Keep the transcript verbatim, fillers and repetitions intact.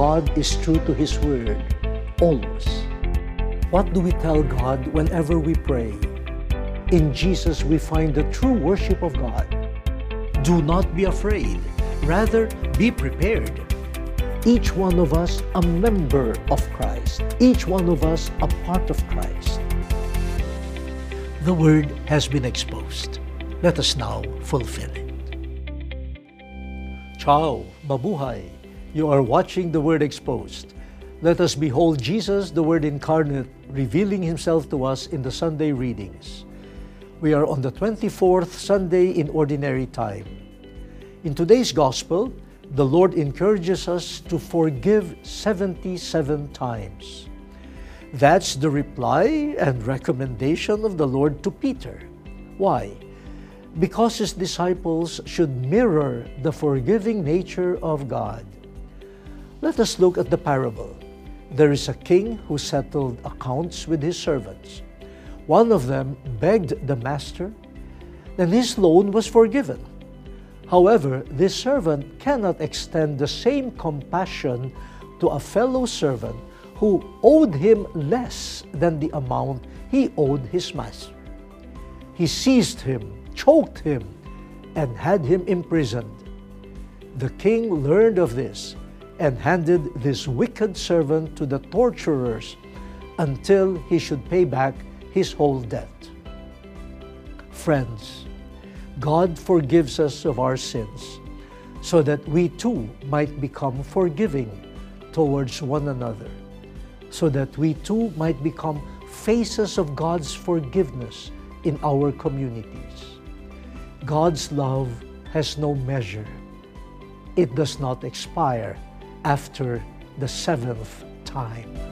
God is true to His word, always. What do we tell God whenever we pray? In Jesus we find the true worship of God. Do not be afraid. Rather, be prepared. Each one of us a member of Christ. Each one of us a part of Christ. The Word has been exposed. Let us now fulfill it. Ciao, mabuhay. You are watching The Word Exposed. Let us behold Jesus, the Word incarnate, revealing Himself to us in the Sunday readings. We are on the twenty-fourth Sunday in Ordinary Time. In today's Gospel, the Lord encourages us to forgive seventy-seven times. That's the reply and recommendation of the Lord to Peter. Why? Because His disciples should mirror the forgiving nature of God. Let us look at the parable. There is a king who settled accounts with his servants. One of them begged the master, and his loan was forgiven. However, this servant cannot extend the same compassion to a fellow servant who owed him less than the amount he owed his master. He seized him, choked him, and had him imprisoned. The king learned of this and handed this wicked servant to the torturers until he should pay back his whole debt. Friends, God forgives us of our sins so that we too might become forgiving towards one another, so that we too might become faces of God's forgiveness in our communities. God's love has no measure. It does not expire after the seventh time.